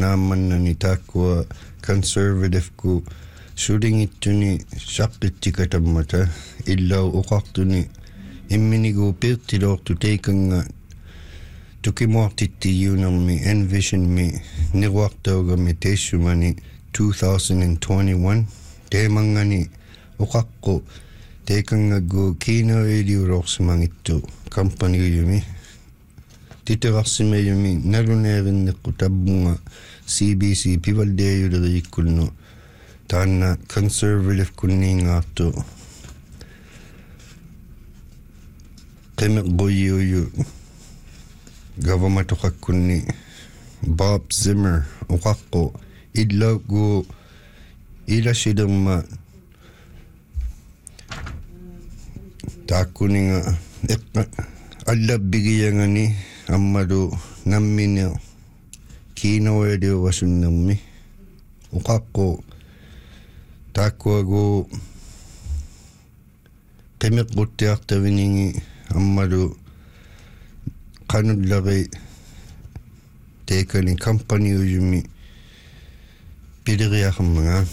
naammanna ni taakwa conservative ku sulingittuni shaqqittikatammata illau uqartuni imminigu pirtilortu teikanga tukimuartittiyuunermi envisionmi niruartaugami teissumani 2021 teemangani uqaqqu teikangaggu kiinoiliulorsimangittu kampaniyumi titerarsimayumi naluneerinneqqu tabbunga CBC pivaldeeyuleriikkunnu taanna conservative kunniingaartu qimeqquyuuyu government-uqakkunni Bob Zimmer uqaqqu illaugu ilasiderma taakkuninga allabbigiangani ammadu nammine kiinoedio wasunnermi uqaqqu taakkuagu qimeqquttiartaviningi ammadu qanullari teikani companyuyumi piliriaqammanga.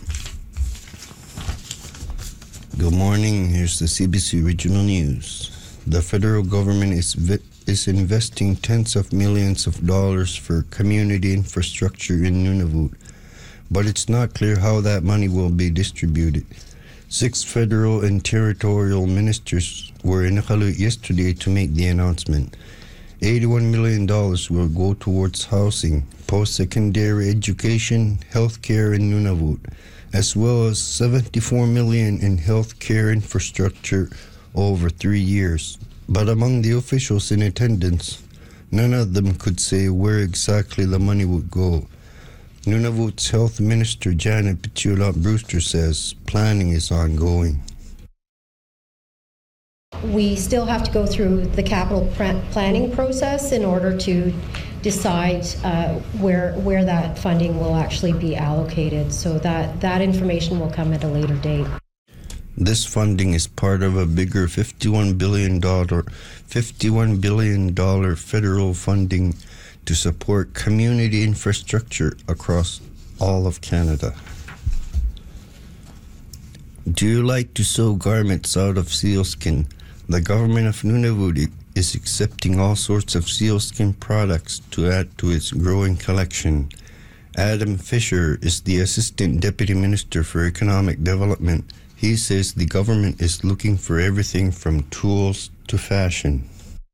Good morning. Here's the CBC Regional News. The federal government is investing tens of millions of dollars for community infrastructure in Nunavut, but it's not clear how that money will be distributed. 6 federal and territorial ministers were in Iqaluit yesterday to make the announcement. $81 million will go towards housing, post-secondary education, healthcare in Nunavut, as well as $74 million in healthcare infrastructure over 3 years. But among the officials in attendance, none of them could say where exactly the money would go. Nunavut's Health Minister Janet Pichula-Brewster says planning is ongoing. We still have to go through the capital planning process in order to decide where that funding will actually be allocated. So that information will come at a later date. This funding is part of a bigger $51 billion federal funding to support community infrastructure across all of Canada. Do you like to sew garments out of sealskin? The government of Nunavut is accepting all sorts of sealskin products to add to its growing collection. Adam Fisher is the Assistant Deputy Minister for Economic Development. He says the government is looking for everything from tools to fashion.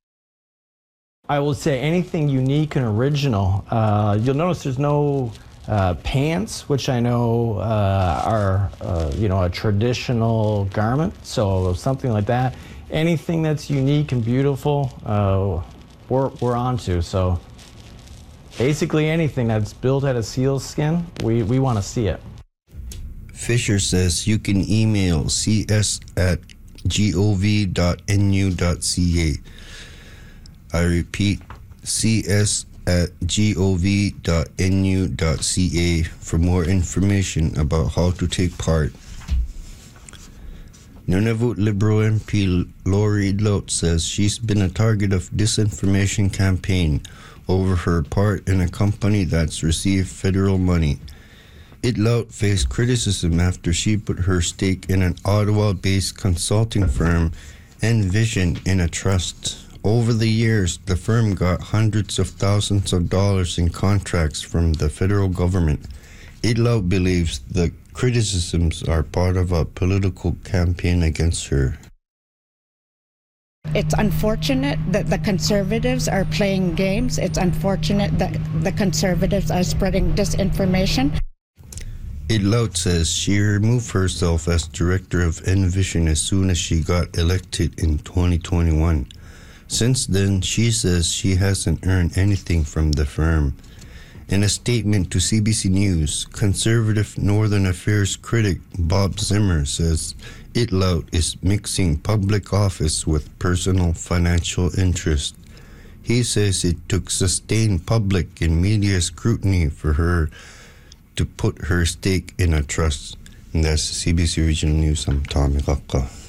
I will say anything unique and original. You'll notice there's no pants, which I know are a traditional garment, so something like that. Anything that's unique and beautiful, we're onto. So basically anything that's built out of sealskin, we want to see it. Fisher says you can email cs@gov.nu.ca. I repeat, cs@gov.nu.ca for more information about how to take part. Nunavut Liberal MP Lori Lote says she's been a target of disinformation campaign over her part in a company that's received federal money. Lote faced criticism after she put her stake in an Ottawa-based consulting firm, Envision, in a trust. Over the years, the firm got hundreds of thousands of dollars in contracts from the federal government. Lote believes the criticisms are part of a political campaign against her. It's unfortunate that the Conservatives are playing games. It's unfortunate that the Conservatives are spreading disinformation. Lote says she removed herself as director of Envision as soon as she got elected in 2021. Since then, she says she hasn't earned anything from the firm. In a statement to CBC News, conservative Northern Affairs critic Bob Zimmer says Lote is mixing public office with personal financial interest. He says it took sustained public and media scrutiny for her to put her stake in a trust. And that's CBC Regional News. I'm Tommy Kakka.